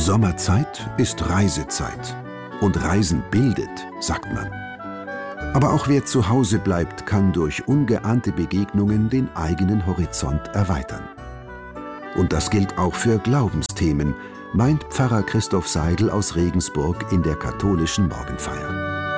Sommerzeit ist Reisezeit und Reisen bildet, sagt man. Aber auch wer zu Hause bleibt, kann durch ungeahnte Begegnungen den eigenen Horizont erweitern. Und das gilt auch für Glaubensthemen, meint Pfarrer Christoph Seidel aus Regensburg in der katholischen Morgenfeier.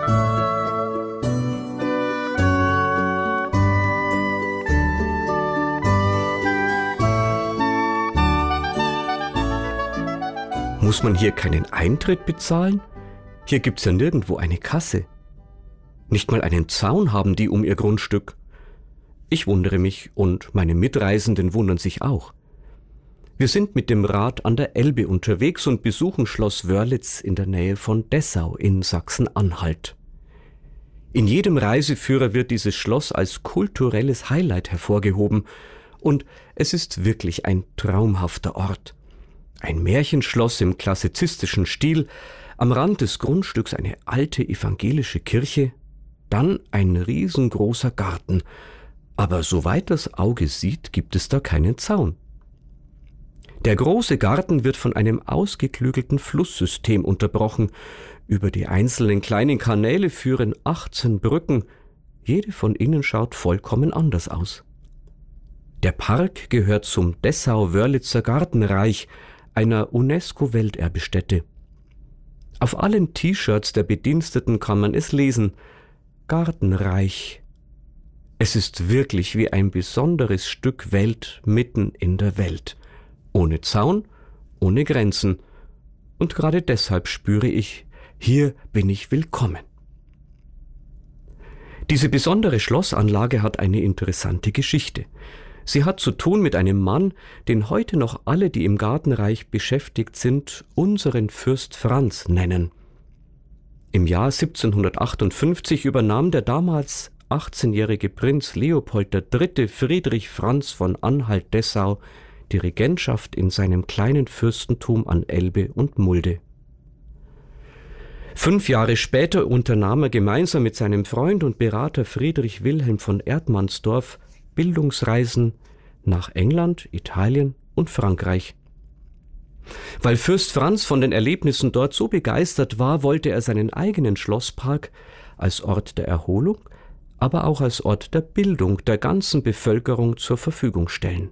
Muss man hier keinen Eintritt bezahlen? Hier gibt's ja nirgendwo eine Kasse. Nicht mal einen Zaun haben die um ihr Grundstück. Ich wundere mich und meine Mitreisenden wundern sich auch. Wir sind mit dem Rad an der Elbe unterwegs und besuchen Schloss Wörlitz in der Nähe von Dessau in Sachsen-Anhalt. In jedem Reiseführer wird dieses Schloss als kulturelles Highlight hervorgehoben und es ist wirklich ein traumhafter Ort. Ein Märchenschloss im klassizistischen Stil, am Rand des Grundstücks eine alte evangelische Kirche, dann ein riesengroßer Garten, aber soweit das Auge sieht, gibt es da keinen Zaun. Der große Garten wird von einem ausgeklügelten Flusssystem unterbrochen. Über die einzelnen kleinen Kanäle führen 18 Brücken. Jede von ihnen schaut vollkommen anders aus. Der Park gehört zum Dessau-Wörlitzer Gartenreich, einer UNESCO-Welterbestätte. Auf allen T-Shirts der Bediensteten kann man es lesen: Gartenreich. Es ist wirklich wie ein besonderes Stück Welt mitten in der Welt. Ohne Zaun, ohne Grenzen. Und gerade deshalb spüre ich, hier bin ich willkommen. Diese besondere Schlossanlage hat eine interessante Geschichte. Sie hat zu tun mit einem Mann, den heute noch alle, die im Gartenreich beschäftigt sind, unseren Fürst Franz nennen. Im Jahr 1758 übernahm der damals 18-jährige Prinz Leopold III. Friedrich Franz von Anhalt-Dessau die Regentschaft in seinem kleinen Fürstentum an Elbe und Mulde. 5 Jahre später unternahm er gemeinsam mit seinem Freund und Berater Friedrich Wilhelm von Erdmannsdorf Bildungsreisen nach England, Italien und Frankreich. Weil Fürst Franz von den Erlebnissen dort so begeistert war, wollte er seinen eigenen Schlosspark als Ort der Erholung, aber auch als Ort der Bildung der ganzen Bevölkerung zur Verfügung stellen.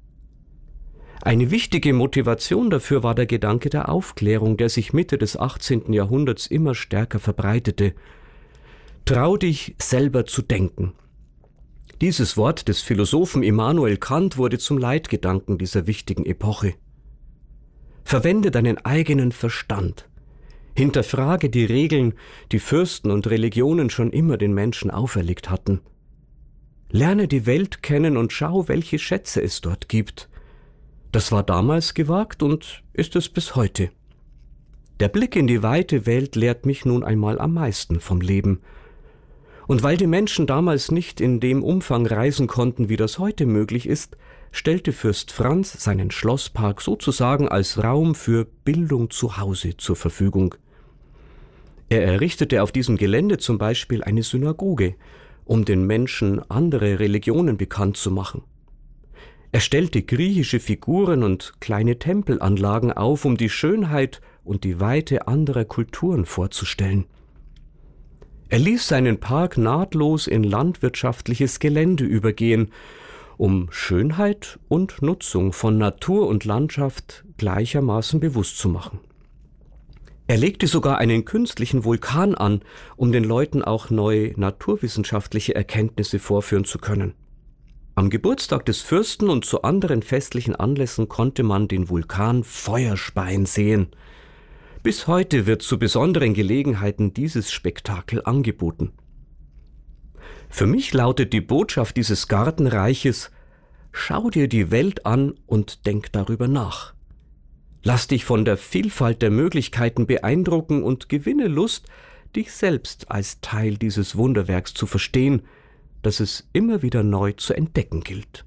Eine wichtige Motivation dafür war der Gedanke der Aufklärung, der sich Mitte des 18. Jahrhunderts immer stärker verbreitete. Trau dich, selber zu denken. Dieses Wort des Philosophen Immanuel Kant wurde zum Leitgedanken dieser wichtigen Epoche. Verwende deinen eigenen Verstand. Hinterfrage die Regeln, die Fürsten und Religionen schon immer den Menschen auferlegt hatten. Lerne die Welt kennen und schau, welche Schätze es dort gibt. Das war damals gewagt und ist es bis heute. Der Blick in die weite Welt lehrt mich nun einmal am meisten vom Leben. Und weil die Menschen damals nicht in dem Umfang reisen konnten, wie das heute möglich ist, stellte Fürst Franz seinen Schlosspark sozusagen als Raum für Bildung zu Hause zur Verfügung. Er errichtete auf diesem Gelände zum Beispiel eine Synagoge, um den Menschen andere Religionen bekannt zu machen. Er stellte griechische Figuren und kleine Tempelanlagen auf, um die Schönheit und die Weite anderer Kulturen vorzustellen. Er ließ seinen Park nahtlos in landwirtschaftliches Gelände übergehen, um Schönheit und Nutzung von Natur und Landschaft gleichermaßen bewusst zu machen. Er legte sogar einen künstlichen Vulkan an, um den Leuten auch neue naturwissenschaftliche Erkenntnisse vorführen zu können. Am Geburtstag des Fürsten und zu anderen festlichen Anlässen konnte man den Vulkan Feuer speien sehen. Bis heute wird zu besonderen Gelegenheiten dieses Spektakel angeboten. Für mich lautet die Botschaft dieses Gartenreiches: Schau dir die Welt an und denk darüber nach. Lass dich von der Vielfalt der Möglichkeiten beeindrucken und gewinne Lust, dich selbst als Teil dieses Wunderwerks zu verstehen, das es immer wieder neu zu entdecken gilt.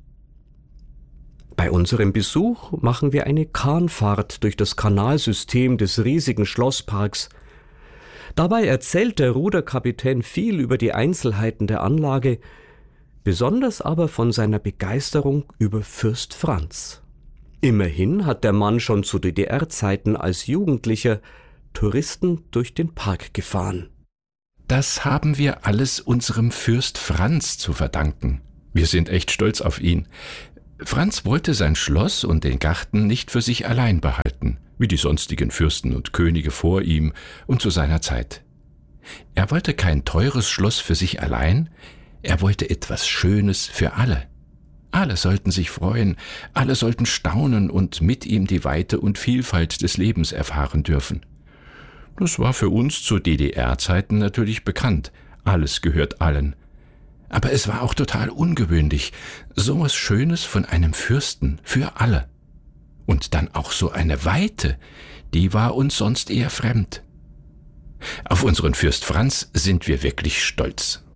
Bei unserem Besuch machen wir eine Kahnfahrt durch das Kanalsystem des riesigen Schlossparks. Dabei erzählt der Ruderkapitän viel über die Einzelheiten der Anlage, besonders aber von seiner Begeisterung über Fürst Franz. Immerhin hat der Mann schon zu DDR-Zeiten als Jugendlicher Touristen durch den Park gefahren. Das haben wir alles unserem Fürst Franz zu verdanken. Wir sind echt stolz auf ihn. Franz wollte sein Schloss und den Garten nicht für sich allein behalten, wie die sonstigen Fürsten und Könige vor ihm und zu seiner Zeit. Er wollte kein teures Schloss für sich allein, er wollte etwas Schönes für alle. Alle sollten sich freuen, alle sollten staunen und mit ihm die Weite und Vielfalt des Lebens erfahren dürfen. Das war für uns zu DDR-Zeiten natürlich bekannt, alles gehört allen. Aber es war auch total ungewöhnlich, so was Schönes von einem Fürsten für alle. Und dann auch so eine Weite, die war uns sonst eher fremd. Auf unseren Fürst Franz sind wir wirklich stolz.